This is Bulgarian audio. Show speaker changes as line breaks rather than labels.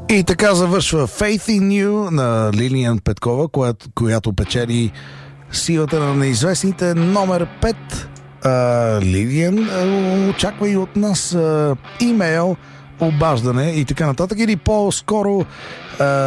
И така завършва Faith in You на Лилиян Петкова, която печели Силата на неизвестните номер 5. Лилиян очаква и от нас имейл, обаждане и така нататък, или по-скоро